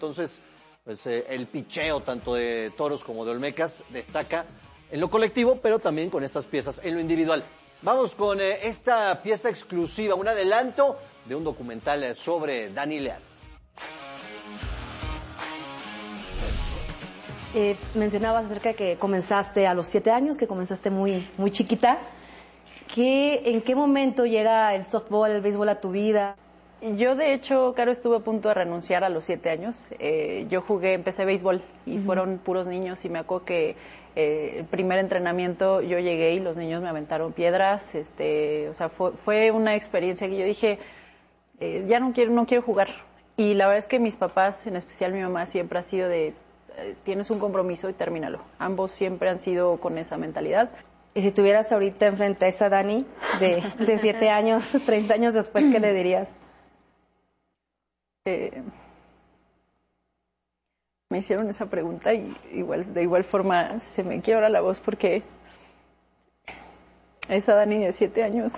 Entonces, pues el picheo tanto de toros como de olmecas destaca en lo colectivo, pero también con estas piezas en lo individual. Vamos con esta pieza exclusiva, un adelanto de un documental sobre Dani Leal. Mencionabas acerca de que comenzaste a los 7 años, que comenzaste muy chiquita. ¿En qué momento llega el softball, el béisbol a tu vida? Yo, de hecho, Caro, estuve a punto de renunciar a los 7 años. Yo empecé béisbol y fueron puros niños, y me acuerdo que el primer entrenamiento yo llegué y los niños me aventaron piedras. O sea, fue una experiencia que yo dije, ya no quiero jugar. Y la verdad es que mis papás, en especial mi mamá, siempre ha sido de, tienes un compromiso y termínalo. Ambos siempre han sido con esa mentalidad. Y si estuvieras ahorita enfrente a esa Dani de 7 años, 30 años después, ¿qué le dirías? Me hicieron esa pregunta y de igual forma se me quiebra la voz, porque esa Dani de 7 años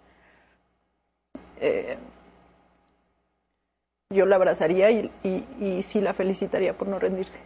yo la abrazaría y sí la felicitaría por no rendirse.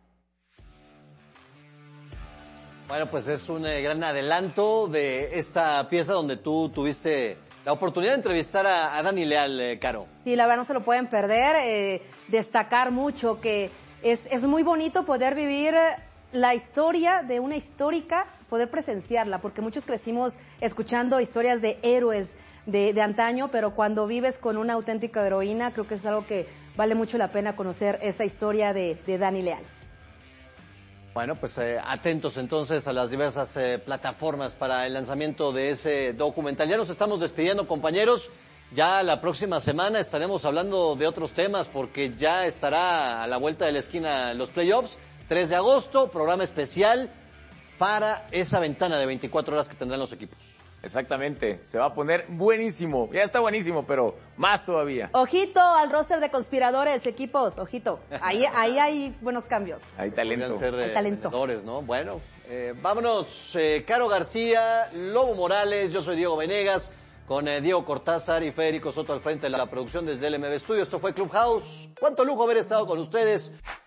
Bueno, pues es un gran adelanto de esta pieza donde tú tuviste la oportunidad de entrevistar a Dani Leal, Caro. Sí, la verdad no se lo pueden perder. Destacar mucho que es muy bonito poder vivir la historia de una histórica, poder presenciarla, porque muchos crecimos escuchando historias de héroes de antaño, pero cuando vives con una auténtica heroína, creo que es algo que vale mucho la pena conocer, esa historia de Dani Leal. Bueno, pues atentos entonces a las diversas plataformas para el lanzamiento de ese documental. Ya nos estamos despidiendo, compañeros. Ya la próxima semana estaremos hablando de otros temas, porque ya estará a la vuelta de la esquina los playoffs. 3 de agosto, programa especial para esa ventana de 24 horas que tendrán los equipos. Exactamente, se va a poner buenísimo. Ya está buenísimo, pero más todavía. Ojito al roster de conspiradores, equipos, ojito. Ahí hay buenos cambios. Hay talento. Podrían ser Hay talento. vendedores, ¿no? Bueno, vámonos. Caro García, Lobo Morales, yo soy Diego Venegas, con Diego Cortázar y Federico Soto al frente de la producción desde el MB Studio. Esto fue Clubhouse. Cuánto lujo haber estado con ustedes.